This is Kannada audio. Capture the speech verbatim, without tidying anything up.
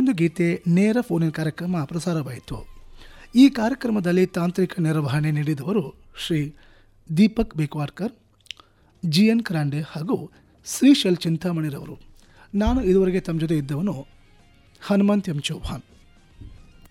ದಿನಕ್ಕೊಂದು ಗೀತೆ ನೇರ ಫೋನಿನ ಕಾರ್ಯಕ್ರಮ ಪ್ರಸಾರವಾಯಿತು. ಈ ಕಾರ್ಯಕ್ರಮದಲ್ಲಿ ತಾಂತ್ರಿಕ ನಿರ್ವಹಣೆ ನೀಡಿದವರು ಶ್ರೀ ದೀಪಕ್ ಬೇಕ್ವಾಡ್ಕರ್, ಜಿ ಎನ್ ಕರಾಂಡೆ ಹಾಗೂ ಶ್ರೀಶೈಲ್ ಚಿಂತಾಮಣಿರವರು. ನಾನು ಇದುವರೆಗೆ ತಮ್ಮ ಜೊತೆ ಇದ್ದವನು ಹನುಮಂತ್ ಎಂ ಚೌಹಾನ್.